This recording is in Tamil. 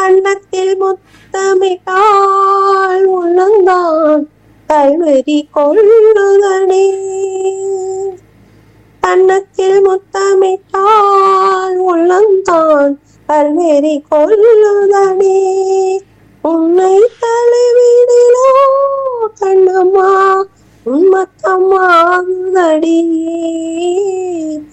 கன்னத்தில் முத்தமிட்டால் உள்ளந்தான் கல்வெறி கொள்ளுதனே. கன்னத்தில் முத்தமிட்டால் உள்ளந்தான் கல்வெறி கொள்ளுதனே. உன்னை தலைவ